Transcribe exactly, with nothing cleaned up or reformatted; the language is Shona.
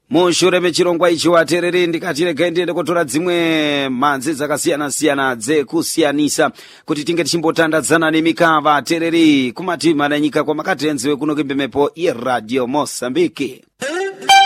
mushure mechirongwa ichi watereri ndikati regai ndiende kotora dzimwe manzi dzakasiyana-siyana dzekusiyanisa kuti tinge tichimbotandadzana nemikava tereri kumati mananyika kwamakatenziwe kuno kwembemepo yeradio Mosambiki.